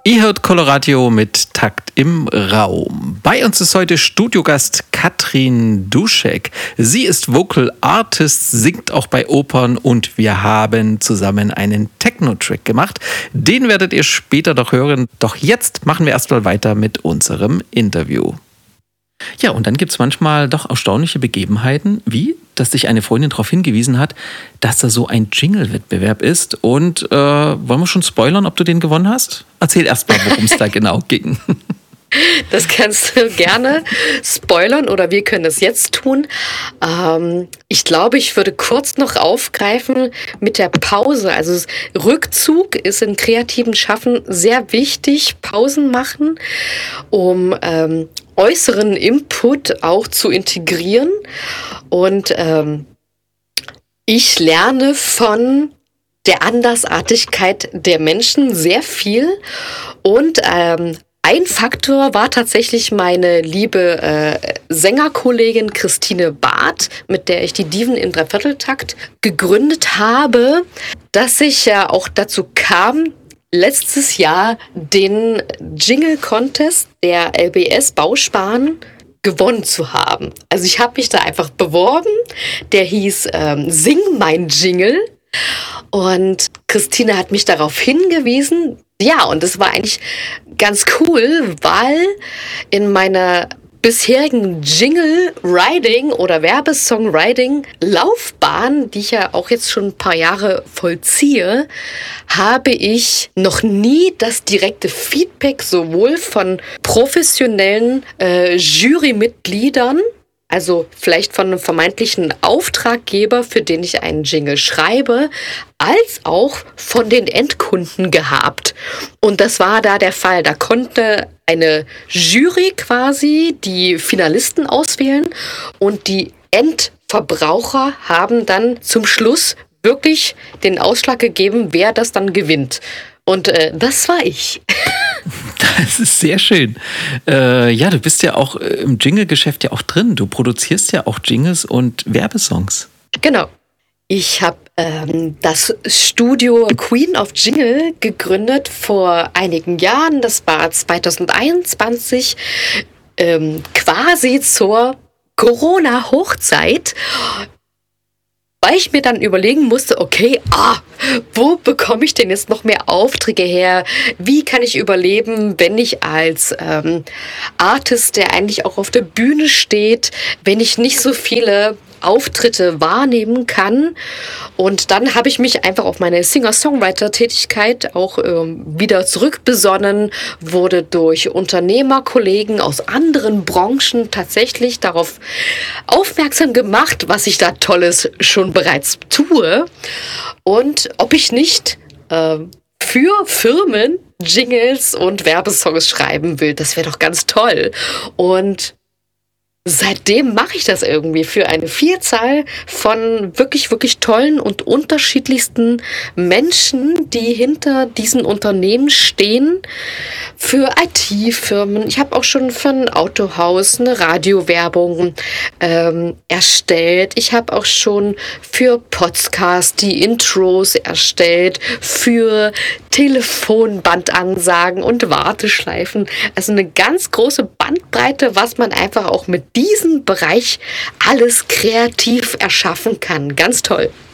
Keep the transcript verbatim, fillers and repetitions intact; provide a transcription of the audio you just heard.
Ihr hört Coloradio mit Takt im Raum. Bei uns ist heute Studiogast Katrin Duschek. Sie ist Vocal Artist, singt auch bei Opern und wir haben zusammen einen Techno-Track gemacht. Den werdet ihr später doch hören. Doch jetzt machen wir erstmal weiter mit unserem Interview. Ja, und dann gibt es manchmal doch erstaunliche Begebenheiten, wie, dass dich eine Freundin darauf hingewiesen hat, dass da so ein Jingle-Wettbewerb ist. Und äh, wollen wir schon spoilern, ob du den gewonnen hast? Erzähl erst mal, worum es da genau ging. Das kannst du gerne spoilern oder wir können es jetzt tun. Ähm, ich glaube, ich würde kurz noch aufgreifen mit der Pause. Also Rückzug ist im kreativen Schaffen sehr wichtig. Pausen machen, um ähm, äußeren Input auch zu integrieren. Und ähm, ich lerne von der Andersartigkeit der Menschen sehr viel. Und ähm, ein Faktor war tatsächlich meine liebe äh, Sängerkollegin Christine Barth, mit der ich die Diven im Dreivierteltakt gegründet habe, dass ich ja auch dazu kam, letztes Jahr den Jingle Contest der L B S Bausparen gewonnen zu haben. Also ich habe mich da einfach beworben. Der hieß ähm, Sing mein Jingle. Und Christine hat mich darauf hingewiesen. Ja, und das war eigentlich ganz cool, weil in meiner bisherigen Jingle-Writing oder Werbesong-Writing-Laufbahn, die ich ja auch jetzt schon ein paar Jahre vollziehe, habe ich noch nie das direkte Feedback sowohl von professionellen äh, Jurymitgliedern, also vielleicht von einem vermeintlichen Auftraggeber, für den ich einen Jingle schreibe, als auch von den Endkunden gehabt. Und das war da der Fall. Da konnte eine Jury quasi die Finalisten auswählen und die Endverbraucher haben dann zum Schluss wirklich den Ausschlag gegeben, wer das dann gewinnt. Und äh, das war ich. Das ist sehr schön. Äh, ja, du bist ja auch im Jingle-Geschäft ja auch drin. Du produzierst ja auch Jingles und Werbesongs. Genau. Ich habe ähm, das Studio Queen of Jingle gegründet vor einigen Jahren. Das war zwanzig einundzwanzig, ähm, quasi zur Corona-Hochzeit. Weil ich mir dann überlegen musste, okay, ah, wo bekomme ich denn jetzt noch mehr Aufträge her? Wie kann ich überleben, wenn ich als ähm, Artist, der eigentlich auch auf der Bühne steht, wenn ich nicht so viele Auftritte wahrnehmen kann? Und dann habe ich mich einfach auf meine Singer-Songwriter-Tätigkeit auch ähm, wieder zurückbesonnen, wurde durch Unternehmerkollegen aus anderen Branchen tatsächlich darauf aufmerksam gemacht, was ich da Tolles schon bereits tue und ob ich nicht äh, für Firmen Jingles und Werbesongs schreiben will. Das wäre doch ganz toll. Und seitdem mache ich das irgendwie für eine Vielzahl von wirklich, wirklich tollen und unterschiedlichsten Menschen, die hinter diesen Unternehmen stehen. Für I T-Firmen. Ich habe auch schon für ein Autohaus eine Radiowerbung ähm, erstellt. Ich habe auch schon für Podcast die Intros erstellt, für Telefonbandansagen und Warteschleifen. Also eine ganz große Bandbreite, was man einfach auch mit diesem Bereich alles kreativ erschaffen kann. Ganz toll.